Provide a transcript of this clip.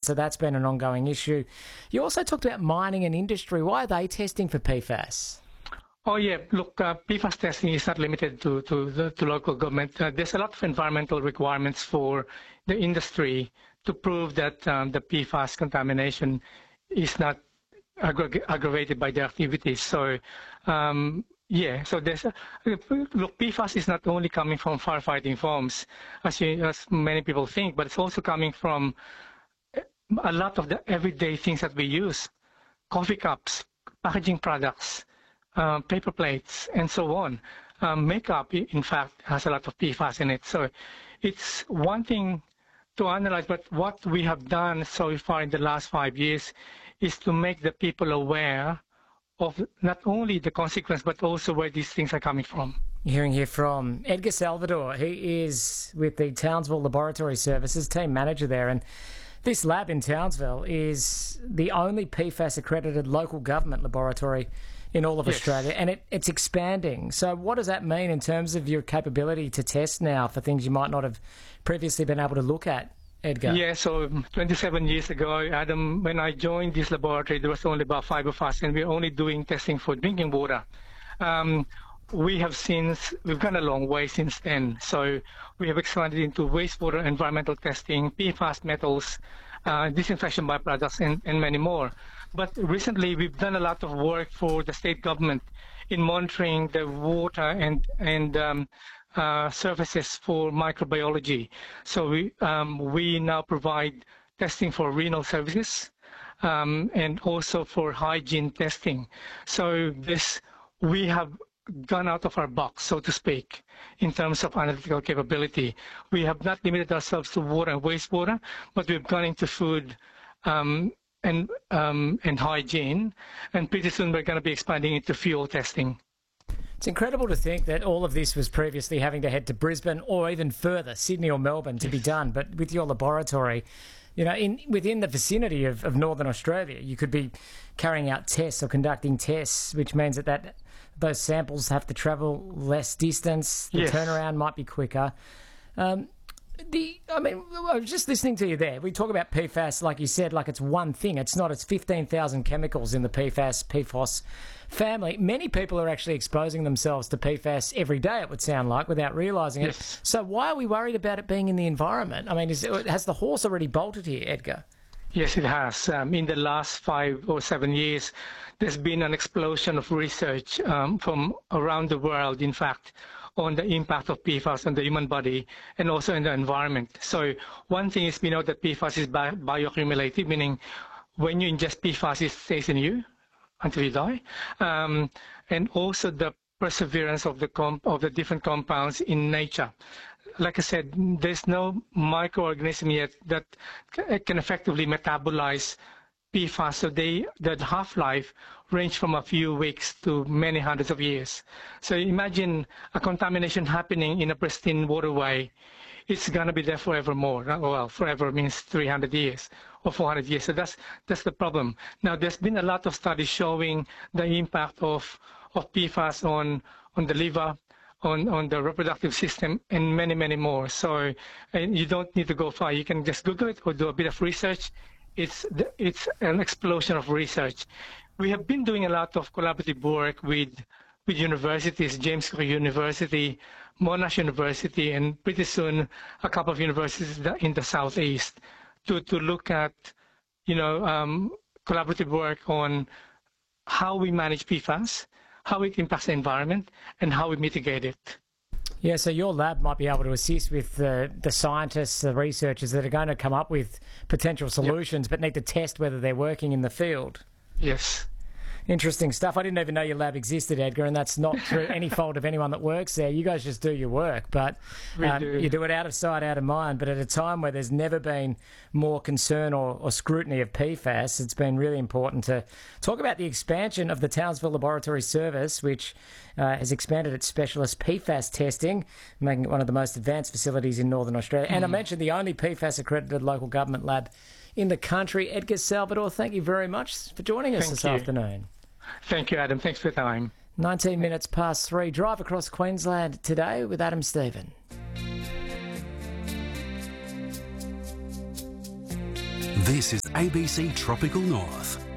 So that's been an ongoing issue. You also talked about mining and industry. Why are they testing for PFAS? Oh, yeah. Look, PFAS testing is not limited to local government. There's a lot of environmental requirements for the industry to prove that the PFAS contamination is not aggravated by the activities. So, yeah, so look, PFAS is not only coming from firefighting foams, as many people think, but it's also coming from a lot of the everyday things that we use, coffee cups, packaging products, paper plates, and so on. Makeup, in fact, has a lot of PFAS in it. So it's one thing to analyze, but what we have done so far in the last 5 years is to make the people aware of not only the consequence, but also where these things are coming from. You're hearing here from Edgar Salvador. He is with the Townsville Laboratory Services, team manager there. And this lab in Townsville is the only PFAS-accredited local government laboratory in all of Australia, and it's expanding. So what does that mean in terms of your capability to test now for things you might not have previously been able to look at, Edgar? Yeah, so 27 years ago, Adam, when I joined this laboratory, there was only about 5 of us, and we're only doing testing for drinking water. We've gone a long way since then. So we have expanded into wastewater environmental testing, PFAS metals, disinfection byproducts, and many more. But recently, we've done a lot of work for the state government in monitoring the water and services for microbiology. So we now provide testing for renal services and also for hygiene testing. So we have gone out of our box, so to speak, in terms of analytical capability. We have not limited ourselves to water and wastewater, but we've gone into food and hygiene, and pretty soon we're going to be expanding into fuel testing. It's incredible to think that all of this was previously having to head to Brisbane or even further, Sydney or Melbourne, to be done. But with your laboratory, you know, within the vicinity of Northern Australia, you could be carrying out tests or conducting tests, which means that those samples have to travel less distance. The turnaround might be quicker. I was just listening to you there. We talk about PFAS, like you said, like it's one thing. It's not. It's 15,000 chemicals in the PFOS family. Many people are actually exposing themselves to PFAS every day, it would sound like, without realising it. So why are we worried about it being in the environment? I mean, has the horse already bolted here, Edgar? Yes, it has. In the last 5 or 7 years, there's been an explosion of research from around the world, in fact, on the impact of PFAS on the human body and also in the environment. So one thing is we know that PFAS is bioaccumulative, meaning when you ingest PFAS, it stays in you until you die. And also the perseverance of the different compounds in nature. Like I said, there's no microorganism yet that can effectively metabolize PFAS. So the half-life range from a few weeks to many hundreds of years. So imagine a contamination happening in a pristine waterway. It's going to be there forevermore. Well, forever means 300 years or 400 years. So that's the problem. Now, there's been a lot of studies showing the impact of PFAS on the liver, on the reproductive system, and many, many more. So you don't need to go far. You can just Google it or do a bit of research. It's an explosion of research. We have been doing a lot of collaborative work with universities, James Cook University, Monash University, and pretty soon a couple of universities in the southeast to look at, collaborative work on how we manage PFAS, how it impacts the environment, and how we mitigate it. Yeah, so your lab might be able to assist with the scientists, the researchers that are going to come up with potential solutions but need to test whether they're working in the field. Yes. Interesting stuff. I didn't even know your lab existed, Edgar, and that's not through any fault of anyone that works there. You guys just do your work, but you do it out of sight, out of mind. But at a time where there's never been more concern or scrutiny of PFAS, it's been really important to talk about the expansion of the Townsville Laboratory Service, which has expanded its specialist PFAS testing, making it one of the most advanced facilities in Northern Australia. And I mentioned the only PFAS-accredited local government lab in the country. Edgar Salvador, thank you very much for joining us this afternoon. Thank you, Adam. Thanks for your time. 19 minutes past 3. Drive across Queensland today with Adam Stephen. This is ABC Tropical North.